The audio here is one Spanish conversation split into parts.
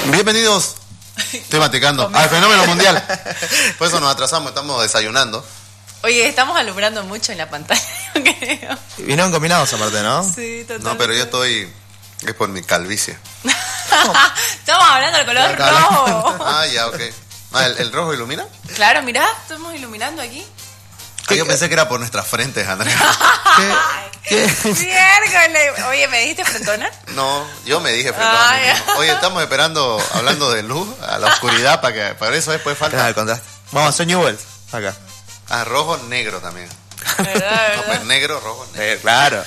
Bienvenidos, estoy maticando, al fenómeno mundial. Por eso nos atrasamos, estamos desayunando. Oye, estamos alumbrando mucho en la pantalla, creo. Vinieron combinados aparte, ¿no? Sí, totalmente. No, pero yo estoy... Es por mi calvicie. Estamos hablando del color rojo. Ah, ya, ok. Ah, ¿el rojo ilumina? Claro, mirá, estamos iluminando aquí. Ah, yo pensé que era por nuestras frentes, Andrea. ¿Qué? Miércoles. Oye, ¿me dijiste frentona? No, yo me dije frente a mí mismo. Oye, estamos esperando, hablando de luz, a la oscuridad, para eso después falta. Claro, el contraste. Vamos a hacer Newells, acá. Ah, rojo, negro también. ¿Verdad? No, pues negro, rojo, negro. Claro.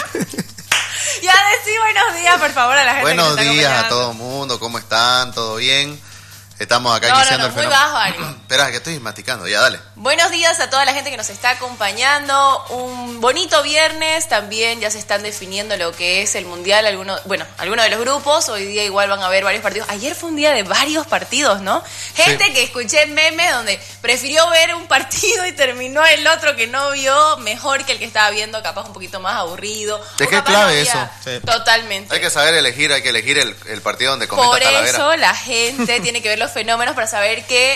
Ya decí buenos días, por favor, a la gente. Buenos que nos está días a acompañando. todo el mundo, ¿cómo están? ¿Todo bien? Estamos acá No, iniciando muy el fenómeno. bajo ánimo. Espera, que estoy maticando, ya dale. Buenos días a toda la gente que nos está acompañando. Un bonito viernes. También ya se están definiendo lo que es el mundial. Algunos de los grupos. Hoy día igual van a haber varios partidos. Ayer fue un día de varios partidos, ¿no? Gente Sí. que escuché memes donde prefirió ver un partido y terminó el otro que no vio mejor que el que estaba viendo, capaz un poquito más aburrido. ¿De O qué capaz clave no eso? había- Sí. Totalmente. Hay que saber elegir, el partido donde comenta Por Talavera. eso la gente tiene que ver los fenómenos para saber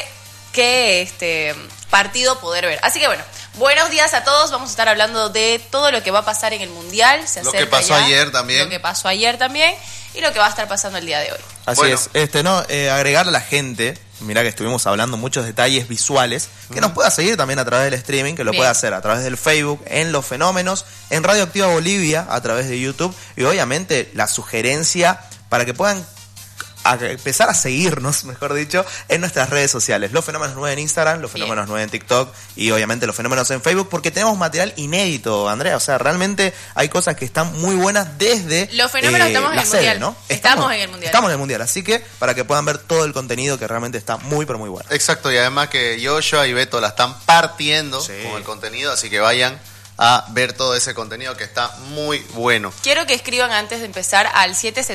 qué partido poder ver. Así que bueno, buenos días a todos. Vamos a estar hablando de todo lo que va a pasar en el Mundial. Se Lo que acerca pasó ya, ayer también. Lo que pasó ayer también y lo que va a estar pasando el día de hoy. Así Bueno. es. Agregarle a la gente, mirá que estuvimos hablando muchos detalles visuales, que nos pueda seguir también a través del streaming, que lo Bien. pueda hacer a través del Facebook, en Los Fenómenos, en Radio Activa Bolivia, a través de YouTube, y obviamente la sugerencia para que puedan empezar a seguirnos, mejor dicho, en nuestras redes sociales. Los Fenómenos 9 en Instagram, Los Bien. Fenómenos 9 en TikTok y obviamente Los Fenómenos en Facebook, porque tenemos material inédito, Andrea. O sea, realmente hay cosas que están muy buenas desde Los Fenómenos estamos en la el sede, Mundial. ¿no? Estamos en el Mundial. Estamos en el Mundial, así que para que puedan ver todo el contenido que realmente está muy, pero muy bueno. Exacto, y además que Joshua y Beto la están partiendo Sí. con el contenido, así que vayan a ver todo ese contenido que está muy bueno. Quiero que escriban antes de empezar al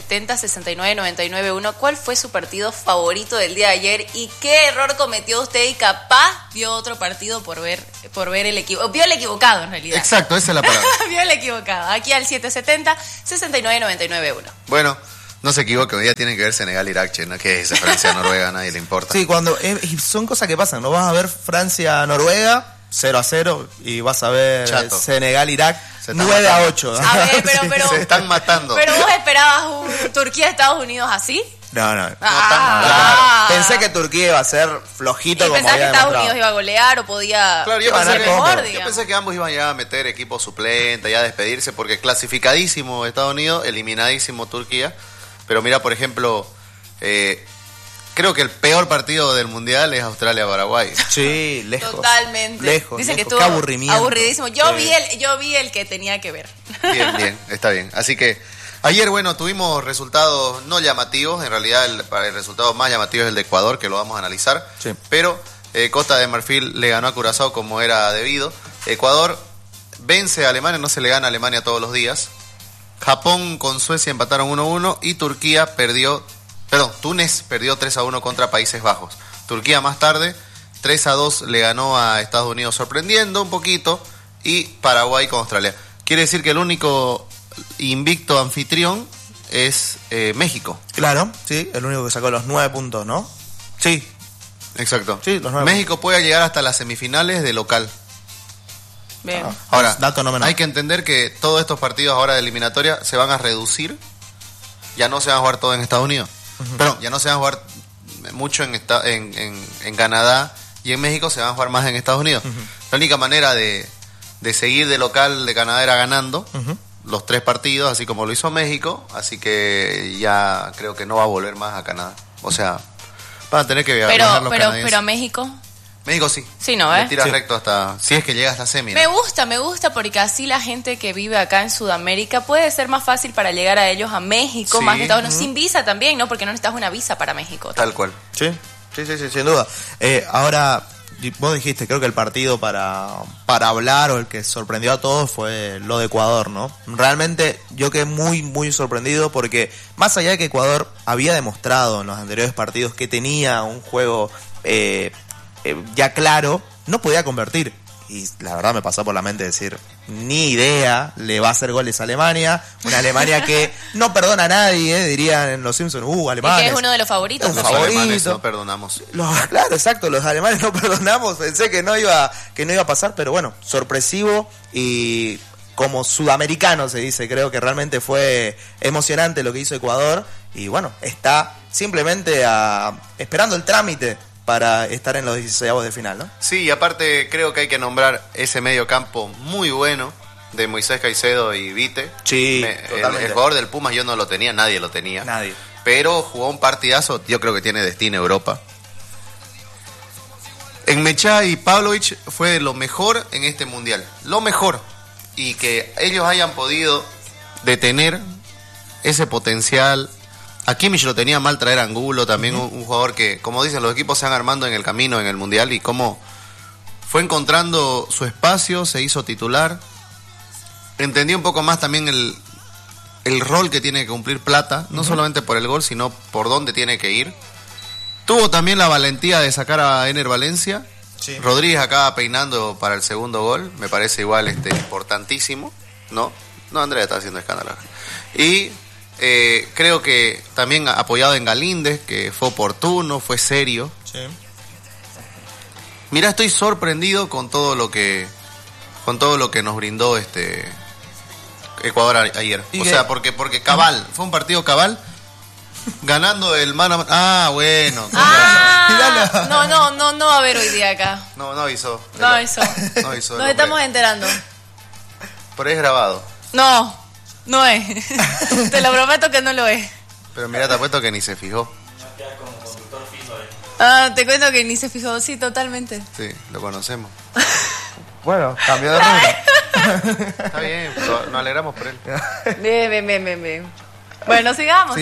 770-6999-1 cuál fue su partido favorito del día de ayer y qué error cometió usted y capaz vio otro partido por ver el equivoco. Vio el equivocado en realidad. Exacto, esa es la palabra. Vio el equivocado. Aquí al 770-6999-1. Bueno, no se equivoque, hoy día tienen que ver Senegal-Irak, che, ¿no? ¿Qué es esa Francia, Noruega? A nadie le importa. Sí, y son cosas que pasan, ¿no? Vas a ver Francia-Noruega 0-0 y vas a ver Chato. Senegal-Irak Se están 9-8. A ver, pero Se están matando. Pero vos esperabas un Turquía-Estados Unidos así. No. Ah. Pensé que Turquía iba a ser flojito Y como pensás que había Estados demostrado. Unidos iba a golear o podía Claro, yo Van a pensé, ganar que, cómodo. yo digamos. pensé que ambos iban ya a meter equipo suplente, ya a despedirse, porque clasificadísimo Estados Unidos, eliminadísimo Turquía. Pero mira, por ejemplo, creo que el peor partido del Mundial es Australia-Paraguay. Sí, lejos. Totalmente. Lejos. Dicen que lejos. estuvo Qué aburrimiento. aburridísimo. Yo Sí. vi el que tenía que ver. Bien, está bien. Así que ayer, bueno, tuvimos resultados no llamativos. En realidad, el resultado más llamativo es el de Ecuador, que lo vamos a analizar. Sí. Pero Costa de Marfil le ganó a Curazao como era debido. Ecuador vence a Alemania, no se le gana a Alemania todos los días. Japón con Suecia empataron 1-1 y Túnez perdió 3-1 contra Países Bajos. Turquía más tarde 3-2 le ganó a Estados Unidos sorprendiendo un poquito y Paraguay con Australia. Quiere decir que el único invicto anfitrión es México. Claro, sí, el único que sacó los 9 puntos, ¿no? Sí, Exacto. Sí, los 9 México puede llegar hasta las semifinales de local. Bien. Ahora, dato no menor. hay que entender que todos estos partidos ahora de eliminatoria se van a reducir. Ya no se van a jugar todo en Estados Unidos. Perdón, ya no se van a jugar mucho en Canadá y en México, se van a jugar más en Estados Unidos. La única manera de seguir de local de Canadá era ganando los 3 partidos, así como lo hizo México. Así que ya creo que no va a volver más a Canadá. O sea, van a tener que viajar los canadienses. Pero México. México sí. Sí, ¿no, Le tira Sí. recto hasta... Si es que llega hasta semi. ¿no? Me gusta porque así la gente que vive acá en Sudamérica puede ser más fácil para llegar a ellos a México, Sí. más que Estados Unidos, sin visa también, ¿no? Porque no necesitas una visa para México. Tal cual. Sí, sin duda. Ahora, vos dijiste, creo que el partido para hablar o el que sorprendió a todos fue lo de Ecuador, ¿no? Realmente yo quedé muy, muy sorprendido porque más allá de que Ecuador había demostrado en los anteriores partidos que tenía un juego ya claro, no podía convertir. y la verdad me pasó por la mente decir, ni idea, le va a hacer goles a Alemania, una Alemania que no perdona a nadie, dirían en Los Simpsons, Alemania. Que es uno de los favoritos. Los alemanes no perdonamos. Claro, exacto, los alemanes no perdonamos, pensé que no iba a pasar, pero bueno, sorpresivo y como sudamericano se dice, creo que realmente fue emocionante lo que hizo Ecuador y bueno, está simplemente esperando el trámite para estar en los 16avos de final, ¿no? Sí, y aparte creo que hay que nombrar ese medio campo muy bueno de Moisés Caicedo y Vite. Sí, el jugador del Pumas yo no lo tenía, nadie lo tenía. Nadie. Pero jugó un partidazo, yo creo que tiene destino Europa. En Mechá y Pavlovich fue lo mejor en este mundial, lo mejor. Y que ellos hayan podido detener ese potencial. A Kimmich lo tenía mal traer Angulo, también un jugador que, como dicen, los equipos se van armando en el camino en el mundial y cómo fue encontrando su espacio, se hizo titular. Entendí un poco más también el rol que tiene que cumplir Plata, no solamente por el gol, sino por dónde tiene que ir. Tuvo también la valentía de sacar a Ener Valencia. Sí. Rodríguez acaba peinando para el segundo gol, me parece igual importantísimo, ¿no? No, Andrea está haciendo escándalo. Y creo que también apoyado en Galíndez, que fue oportuno, fue serio. Sí. Mira, estoy sorprendido con todo lo que nos brindó Ecuador ayer. O sea, porque cabal, fue un partido cabal. Ganando el mano a mano. Ah, bueno. No va a haber hoy día acá. No avisó. No avisó. Nos estamos enterando. Pero es grabado. No es. Te lo prometo que no lo es. Pero mira, te apuesto que ni se fijó. Te cuento que ni se fijó. Sí, totalmente. Sí, lo conocemos. Bueno, cambió de rumbo. Está bien, pero nos alegramos por él. Bien. Bueno, sigamos.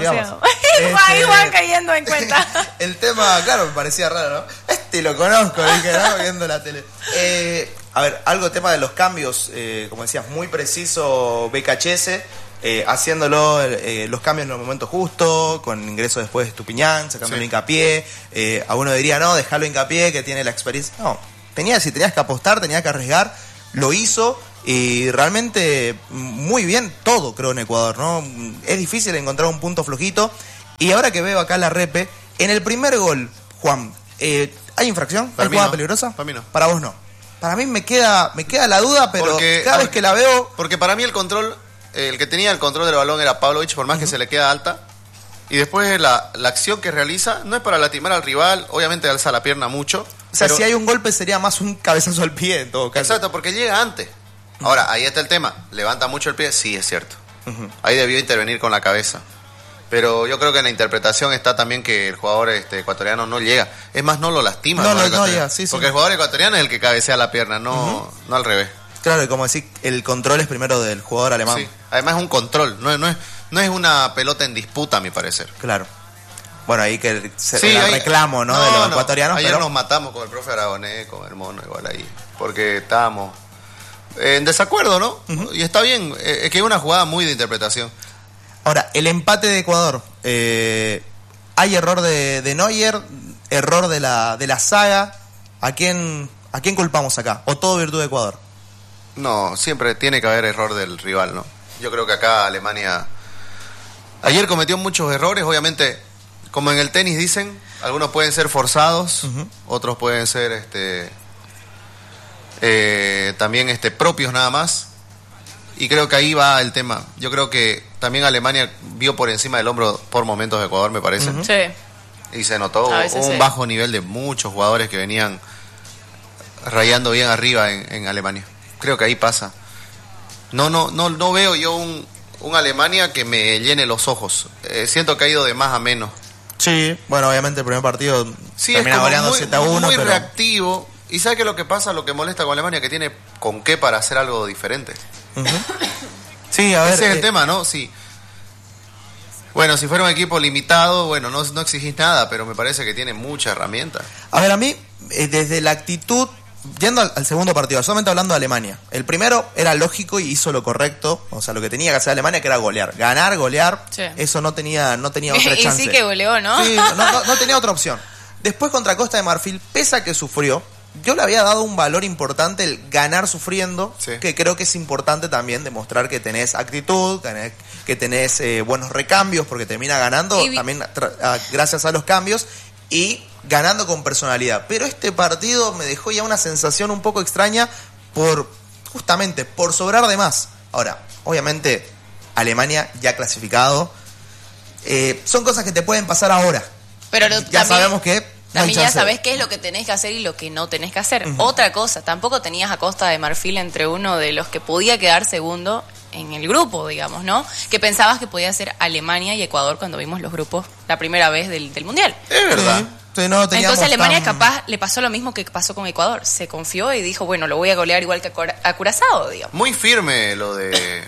Ahí van cayendo en cuenta. El tema, claro, me parecía raro, ¿no? Lo conozco, dije, ¿no? Viendo la tele. A ver, tema de los cambios, como decías, muy preciso BKHS, haciéndolo los cambios en el momento justo, con ingreso después de Estupiñán, sacando el Hincapié. A uno diría, no, dejalo Hincapié, que tiene la experiencia. No, si tenías que apostar, tenías que arriesgar, lo hizo. Y realmente muy bien todo, creo, en Ecuador, ¿no? Es difícil encontrar un punto flojito. Y ahora que veo acá la repe, en el primer gol, Juan, ¿hay infracción? ¿Hay jugada peligrosa? Para mí no. Para vos no. Para mí me queda la duda, pero porque, cada vez que la veo... Porque para mí el que tenía el control del balón era Pavlovich, por más que se le queda alta. Y después la acción que realiza no es para lastimar al rival, obviamente alza la pierna mucho. O sea, si hay un golpe sería más un cabezazo al pie en todo caso. Exacto, porque llega antes. Ahora, ahí está el tema. ¿Levanta mucho el pie? Sí, es cierto. Ahí debió intervenir con la cabeza. Pero yo creo que en la interpretación está también que el jugador ecuatoriano no llega. Es más, no lo lastima. No llega, sí. Porque el jugador ecuatoriano es el que cabecea la pierna, no al revés. Claro, y como decir, el control es primero del jugador alemán. Sí, además es un control. No es una pelota en disputa, a mi parecer. Claro. Bueno, ahí que reclamo, ¿no? De los ecuatorianos. Ayer nos matamos con el profe Aragonés, con el mono, igual ahí. Porque estábamos... en desacuerdo, ¿no? Y está bien, es que es una jugada muy de interpretación. Ahora, el empate de Ecuador, ¿hay error de Neuer, error de la saga? ¿A quién culpamos acá? ¿O todo virtud de Ecuador? No, siempre tiene que haber error del rival, ¿no? Yo creo que acá Alemania ayer cometió muchos errores, obviamente, como en el tenis dicen, algunos pueden ser forzados, otros pueden ser también propios nada más, y creo que ahí va el tema. Yo creo que también Alemania vio por encima del hombro por momentos de Ecuador, me parece. Sí. Y se notó un bajo nivel de muchos jugadores que venían rayando bien arriba en Alemania. Creo que ahí pasa. No veo yo un Alemania que me llene los ojos. Siento que ha ido de más a menos. Sí, bueno, obviamente el primer partido termina goleando 7-1, muy pero... reactivo. ¿Y sabe qué es lo que pasa? Lo que molesta con Alemania, que tiene con qué para hacer algo diferente. Sí, a ver... Ese es el tema, ¿no? Sí. Bueno, si fuera un equipo limitado, bueno, no exigís nada, pero me parece que tiene mucha herramienta. A ver, a mí, desde la actitud, yendo al segundo partido, solamente hablando de Alemania, el primero era lógico y hizo lo correcto, o sea, lo que tenía que hacer Alemania, que era golear. Ganar, golear, sí. Eso no tenía otra chance. Y sí que goleó, ¿no? Sí, no tenía otra opción. Después contra Costa de Marfil, pese a que sufrió, yo le había dado un valor importante el ganar sufriendo, Sí. que creo que es importante también demostrar que tenés actitud, que tenés buenos recambios, porque termina ganando Y también gracias a los cambios y ganando con personalidad. Pero este partido me dejó ya una sensación un poco extraña justamente por sobrar de más. Ahora, obviamente, Alemania ya clasificado. Son cosas que te pueden pasar ahora. Pero ya también, sabemos que no hay también ya chance. sabés qué es lo que tenés que hacer y lo que no tenés que hacer. Otra cosa, tampoco tenías a Costa de Marfil entre uno de los que podía quedar segundo en el grupo, digamos, ¿no? Que pensabas que podía ser Alemania y Ecuador cuando vimos los grupos la primera vez del Mundial. Es verdad. Sí, no teníamos Entonces Alemania tan- capaz le pasó lo mismo que pasó con Ecuador. Se confió y dijo, bueno, lo voy a golear igual que a Curazao, digamos. Muy firme lo de...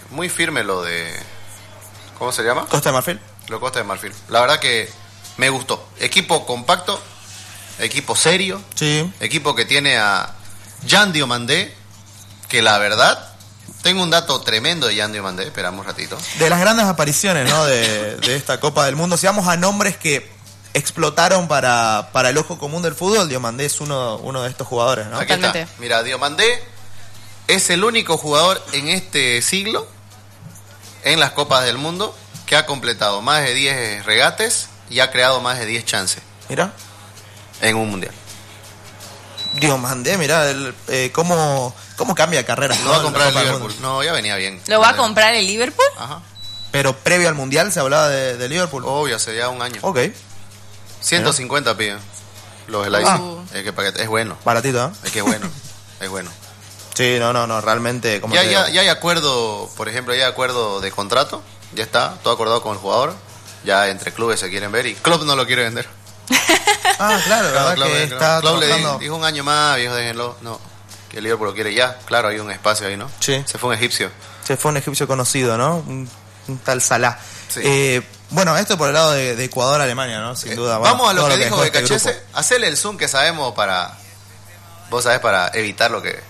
¿Cómo se llama? Costa de Marfil. Lo Costa de Marfil. La verdad que me gustó. Equipo compacto, equipo serio, Sí. equipo que tiene a Jan Diomandé, que la verdad, tengo un dato tremendo de Jan Diomandé, esperamos un ratito. De las grandes apariciones, ¿no? de esta Copa del Mundo. Si vamos a nombres que explotaron para el ojo común del fútbol, Diomandé es uno de estos jugadores, ¿no? Aquí está. Totalmente. Mira, Diomandé es el único jugador en este siglo, en las Copas del Mundo, que ha completado más de 10 regates y ha creado más de 10 chances Mira, en un mundial. Diomandé, mira, cómo cambia carreras. No va a En la comprar el Copa del Liverpool. Mundo. No, ya venía bien. ¿Lo va a comprar el Liverpool? Ajá. Pero previo al Mundial se hablaba de Liverpool. Obvio, hace ya un año. Ok, 150 piden los Leipzig. Ah. Es bueno. baratito, ¿eh? Es que es bueno. Es bueno. Sí, no, realmente... Como Ya te digo. hay acuerdo, por ejemplo, ya hay acuerdo de contrato. Ya está, todo acordado con el jugador. Ya entre clubes se quieren ver y Klopp no lo quiere vender. Ah, claro, verdad que está Klopp le trabajando... dijo un año más, viejo, déjenlo. No, que el Liverpool lo quiere ya. Claro, hay un espacio ahí, ¿no? Sí. Se fue un egipcio. Se fue un egipcio conocido, ¿no? Un tal Salah. Sí. Bueno, esto por el lado de Ecuador-Alemania, ¿no? Sin duda. Bueno, Vamos a lo todo que dijo dejó este Becachese. grupo. Hacerle el zoom que sabemos para... Vos sabés, para evitar lo que...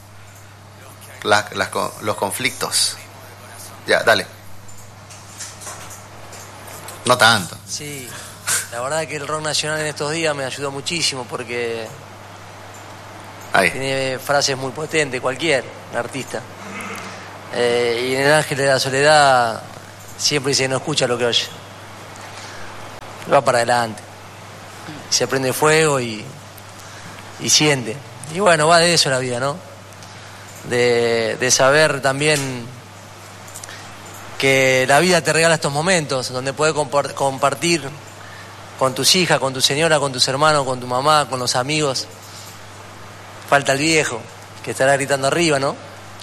los conflictos. Ya, dale. No tanto. Sí, la verdad que el rock nacional en estos días me ayudó muchísimo porque Ahí. tiene frases muy potentes, cualquier artista. Y en el Ángel de la Soledad siempre dice no escucha lo que oye. Va para adelante. Se prende fuego y siente. Y bueno, va de eso la vida, ¿no? De saber también que la vida te regala estos momentos donde puedes compartir con tus hijas, con tu señora, con tus hermanos, con tu mamá, con los amigos. Falta el viejo, que estará gritando arriba, ¿no?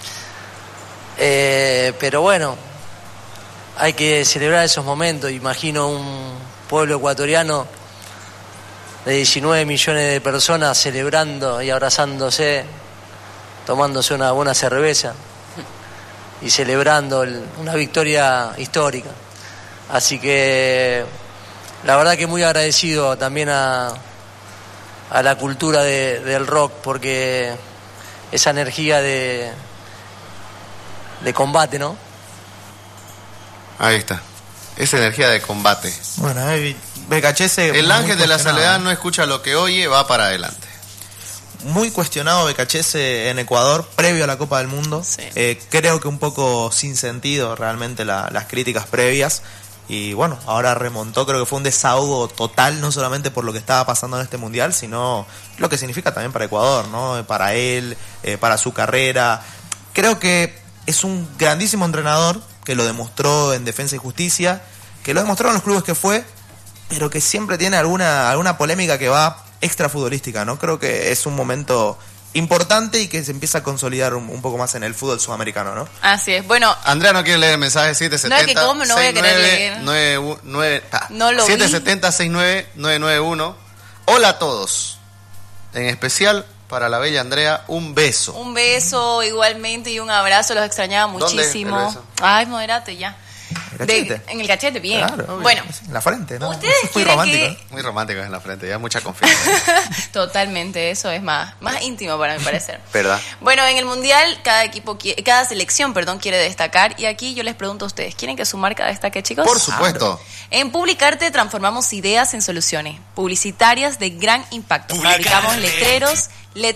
Pero bueno, hay que celebrar esos momentos. Imagino un pueblo ecuatoriano de 19 millones de personas celebrando y abrazándose, tomándose una buena cerveza y celebrando una victoria histórica. Así que la verdad que muy agradecido también a la cultura del rock, porque esa energía de combate, ¿no? Ahí está. Esa energía de combate. Bueno, Becachese... El muy ángel de la cuestionado. soledad no escucha lo que oye, va para adelante. Muy cuestionado Becachese en Ecuador, previo a la Copa del Mundo. Sí. Creo que un poco sin sentido realmente las críticas previas. Y bueno, ahora remontó, creo que fue un desahogo total, no solamente por lo que estaba pasando en este Mundial, sino lo que significa también para Ecuador, ¿no? Para él, para su carrera. Creo que es un grandísimo entrenador, que lo demostró en Defensa y Justicia, que lo demostró en los clubes que fue, pero que siempre tiene alguna polémica que va extra futbolística, ¿no? Creo que es un momento importante y que se empieza a consolidar un poco más en el fútbol sudamericano, ¿no? Así es. Bueno, Andrea no quiere leer el mensaje 770. No, es que cómo no voy a querer leer. No lo vi. 770-69991. Hola a todos. En especial para la bella Andrea, un beso. un beso igualmente y un abrazo. Los extrañaba ¿Dónde muchísimo. el beso? Ay, moderate ya. ¿El cachete? En el cachete, bien. Claro, bueno, en la frente, ¿no? ustedes Muy quieren romántico, que... Muy romántico en la frente, ya mucha confianza. Totalmente, eso es más íntimo para mi parecer. ¿Verdad? Bueno, en el Mundial cada selección, quiere destacar. Y aquí yo les pregunto a ustedes, ¿quieren que su marca destaque, chicos? Por supuesto. En Publicarte transformamos ideas en soluciones publicitarias de gran impacto. Fabricamos letreros,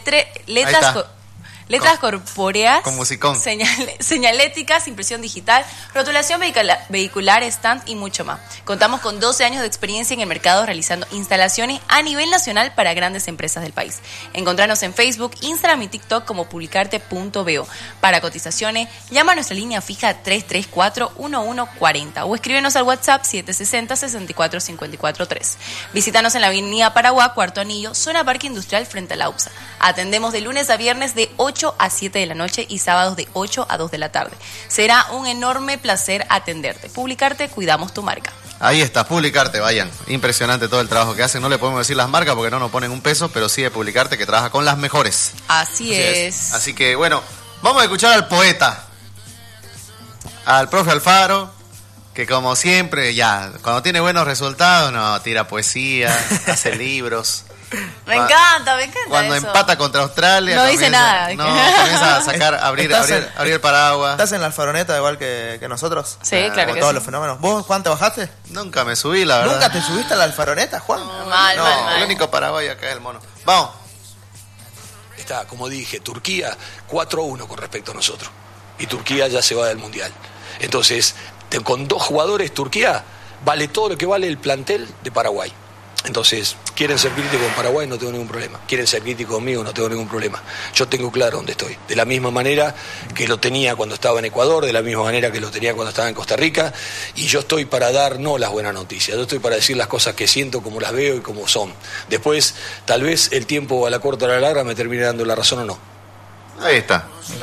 letras corpóreas, con musicón, señaléticas, impresión digital, rotulación vehicular, stand y mucho más. Contamos con 12 años de experiencia en el mercado realizando instalaciones a nivel nacional para grandes empresas del país. Encontrarnos en Facebook, Instagram y TikTok como publicarte.bo. Para cotizaciones, llama a nuestra línea fija 334-1140 o escríbenos al WhatsApp 760-6454-3. Visítanos en la avenida Paraguay, Cuarto Anillo, zona Parque Industrial frente a la UPSA. Atendemos de lunes a viernes de 8 a 7 de la noche y sábados de 8 a 2 de la tarde. Será un enorme placer atenderte. Publicarte, cuidamos tu marca. Ahí está, Publicarte, vayan. Impresionante todo el trabajo que hacen. No le podemos decir las marcas porque no nos ponen un peso, pero sí de Publicarte, que trabaja con las mejores. Así es. Así que, bueno, vamos a escuchar al poeta, al profe Alfaro, que como siempre, ya, cuando tiene buenos resultados, no, tira poesía, hace libros. Me encanta Cuando eso. empata contra Australia, no dice nada. No, comienza a sacar, abrir el paraguas. ¿Estás en la alfaroneta igual que nosotros? Sí, claro que todos sí. los fenómenos. ¿Vos, Juan, te bajaste? Nunca me subí, la verdad. ¿Nunca te subiste a la alfaroneta, Juan? Mal. El único Paraguay acá es el mono. Vamos. Está, como dije, Turquía 4-1 con respecto a nosotros. Y Turquía ya se va del Mundial. Entonces, con 2 jugadores, Turquía vale todo lo que vale el plantel de Paraguay. Entonces, quieren ser críticos con Paraguay, no tengo ningún problema. Quieren ser críticos conmigo, no tengo ningún problema. Yo tengo claro dónde estoy. De la misma manera que lo tenía cuando estaba en Ecuador, de la misma manera que lo tenía cuando estaba en Costa Rica. Y yo estoy para dar no las buenas noticias, yo estoy para decir las cosas que siento, como las veo y como son. Después, tal vez el tiempo a la corta o a la larga me termine dando la razón o no. Ahí está.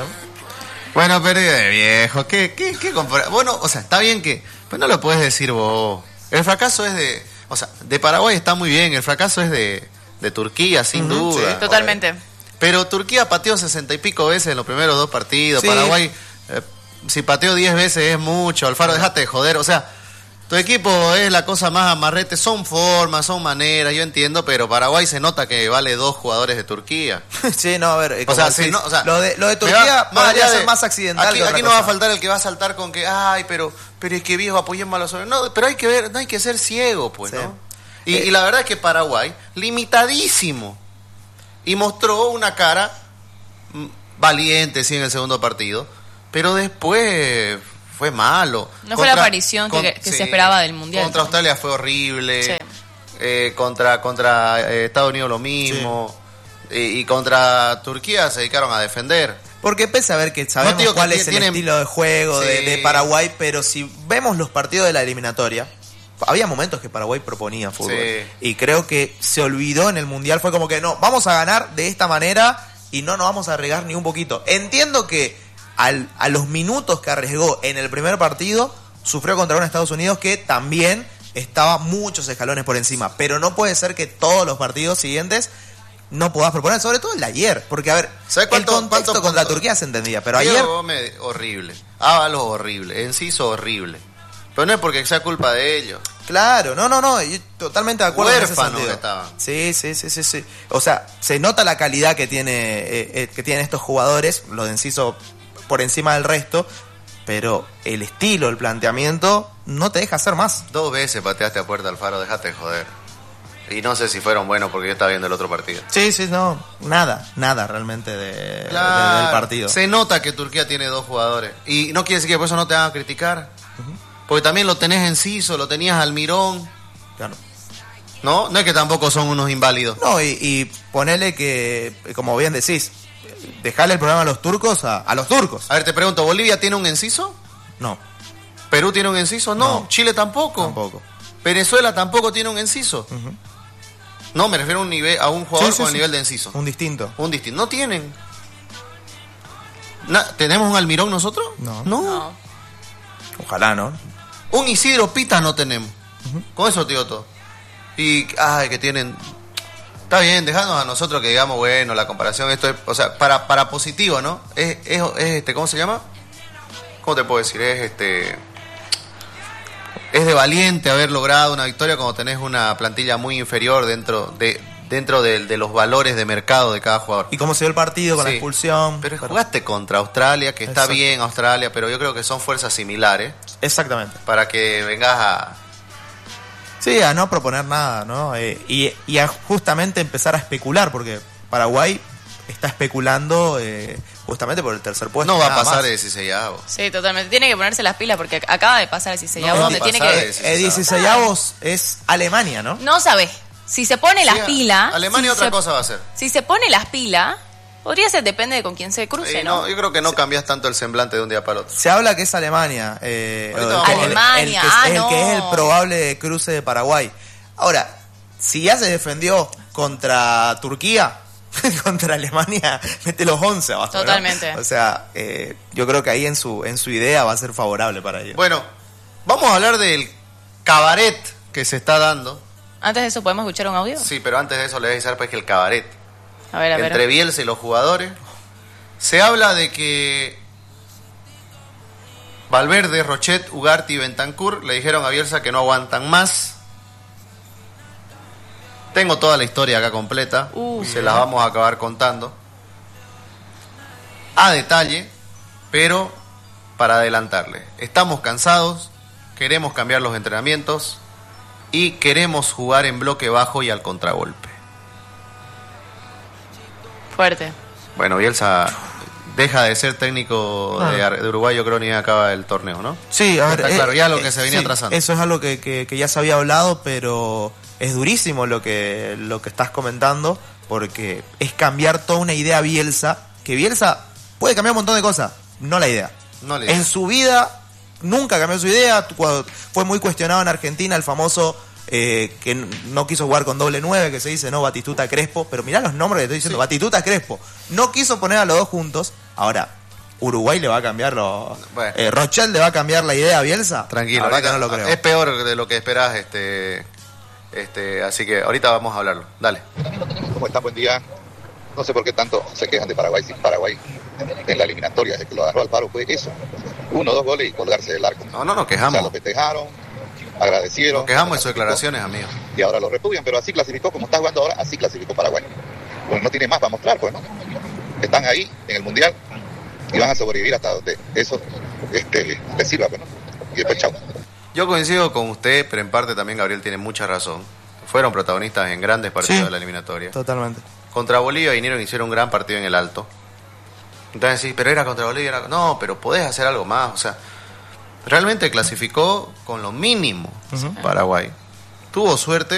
Bueno, pero viejo, ¿qué compara? Bueno, o sea, está bien que... Pues no lo puedes decir vos. El fracaso es de... O sea, de Paraguay está muy bien, el fracaso es de Turquía, sin duda. Sí, totalmente. Pero Turquía pateó 60 y pico veces en los primeros 2 partidos. Sí. Paraguay, si pateó 10 veces es mucho. Alfaro, déjate de joder. O sea, tu equipo es la cosa más amarrete. Son formas, son maneras, yo entiendo, pero Paraguay se nota que vale 2 jugadores de Turquía. Sí, no, a ver. O sea, lo de Turquía podría ser más accidental. Aquí no va a faltar el que va a saltar con que, ay, pero es que viejo, apoyemos a los hombres. No, pero hay que ver, no hay que ser ciego, pues, sí. ¿No? Y la verdad es que Paraguay, limitadísimo. Y mostró una cara valiente, sí, en el segundo partido. Pero después fue malo. No fue la aparición que se esperaba del Mundial. Contra Australia fue horrible. Sí. Contra Estados Unidos lo mismo. Sí. Y contra Turquía se dedicaron a defender. Porque pese a ver que sabemos cuál es el estilo de juego de Paraguay, pero si vemos los partidos de la eliminatoria, había momentos que Paraguay proponía fútbol. Sí. Y creo que se olvidó en el Mundial, fue como que no, vamos a ganar de esta manera y no nos vamos a arriesgar ni un poquito. Entiendo que a los minutos que arriesgó en el primer partido, sufrió contra un Estados Unidos que también estaba muchos escalones por encima. Pero no puede ser que todos los partidos siguientes no podás proponer, sobre todo el de ayer, porque a ver, el contexto contra Turquía se entendía, pero ayer... horrible, Ábalos horrible, Enciso horrible, pero no es porque sea culpa de ellos. Claro, no, yo totalmente de acuerdo. Huérfanos que estaban. Sí. O sea, se nota la calidad que tienen estos jugadores, lo de Enciso por encima del resto, pero el estilo, el planteamiento, no te deja hacer más. 2 veces pateaste a puerta Alfaro, déjate de joder. Y no sé si fueron buenos porque yo estaba viendo el otro partido. Sí, no, nada realmente del partido. Se nota que Turquía tiene 2 jugadores. Y no quiere decir que por eso no te van a criticar. Uh-huh. Porque también lo tenés Enciso, lo tenías Almirón. Claro. No es que tampoco son unos inválidos. No, y ponele que, como bien decís, dejarle el programa a los turcos a los turcos. A ver, te pregunto, ¿Bolivia tiene un Enciso? No. ¿Perú tiene un Enciso? No. ¿Chile tampoco? ¿Venezuela tampoco tiene un Enciso? Uh-huh. No, me refiero a un jugador con el nivel de Enciso. Un distinto. No tienen. ¿Tenemos un Almirón nosotros? No. Ojalá, ¿no? Un Isidro Pita no tenemos. Uh-huh. Con eso tío todo. Y, que tienen... Está bien, dejadnos a nosotros que digamos, bueno, la comparación, esto es... O sea, para positivo, ¿no? Es ¿cómo se llama? ¿Cómo te puedo decir? es de valiente haber logrado una victoria cuando tenés una plantilla muy inferior dentro de los valores de mercado de cada jugador. Y cómo se dio el partido con la Sí, expulsión. Pero jugaste contra Australia, que está Exacto. bien Australia, pero yo creo que son fuerzas similares Exactamente. para que vengas a... Sí, a no proponer nada, ¿no? Y a justamente empezar a especular, porque Paraguay está especulando justamente por el tercer puesto. No va a nada pasar más. de 16avos. Sí, totalmente. Tiene que ponerse las pilas porque acaba de pasar el 16avo, No va a donde tiene pasar que... de- 16avos es Alemania, ¿no? No sabés. Si se pone las Sí, pilas... Alemania si otra se- cosa va a ser. Si se pone las pilas, podría ser, depende de con quién se cruce, Sí, ¿no? yo creo que no cambias tanto el semblante de un día para el otro. Se habla que es Alemania. Ahorita vamos a ver. Alemania, el que es el no. probable cruce de Paraguay. Ahora, si ya se defendió contra Turquía, contra Alemania, mete los 11 abajo. ¿no? Totalmente. O sea, yo creo que ahí en su idea va a ser favorable para ellos. Bueno, vamos a hablar del cabaret que se está dando. Antes de eso, ¿podemos escuchar un audio? Sí, pero antes de eso le voy a avisar pues que el cabaret A ver, a ver. entre Bielsa y los jugadores, se habla de que Valverde, Rochet, Ugarte y Bentancur le dijeron a Bielsa que no aguantan más. Tengo toda la historia acá completa, se las vamos a acabar contando a detalle, pero para adelantarle, estamos cansados, queremos cambiar los entrenamientos y queremos jugar en bloque bajo y al contragolpe. Fuerte. Bueno, Bielsa deja de ser técnico de Uruguay, yo creo, ni acaba el torneo, ¿no? Sí, a ver, Está claro, ya lo que se venía sí, trazando. Eso es algo que ya se había hablado, pero es durísimo lo que estás comentando, porque es cambiar toda una idea Bielsa, que Bielsa puede cambiar un montón de cosas, no la idea. No la idea. En su vida nunca cambió su idea, cuando fue muy cuestionado en Argentina el famoso que no quiso jugar con doble 9, que se dice, no, Batistuta Crespo, pero mirá los nombres que estoy diciendo, Sí. Batistuta Crespo, no quiso poner a los dos juntos. Ahora, Uruguay le va a cambiar Bueno. Rochelle le va a cambiar la idea a Bielsa. Tranquilo, la verdad que ahorita no lo creo. es peor de lo que esperás, así que ahorita vamos a hablarlo. Dale. ¿Cómo están? Buen día. No sé por qué tanto se quejan de Paraguay. Si Paraguay en la eliminatoria, desde que lo agarró al paro, fue eso. 1 o 2 goles y colgarse del arco. No nos O sea, quejamos. lo festejaron, agradecieron. Nos quejamos de sus declaraciones, amigo. Y ahora lo repudian, pero así clasificó, como está jugando ahora, así clasificó Paraguay. Pues no tiene más para mostrar, pues, ¿no? Están ahí en el Mundial y van a sobrevivir hasta donde eso les sirva, pues, ¿no? Y después, chao. Yo coincido con usted, pero en parte también Gabriel tiene mucha razón. Fueron protagonistas en grandes partidos Sí. de la eliminatoria. Totalmente. Contra Bolivia vinieron y hicieron un gran partido en el Alto. Entonces sí, pero era contra Bolivia. No, pero podés hacer algo más. O sea, realmente clasificó con lo mínimo Paraguay. Tuvo suerte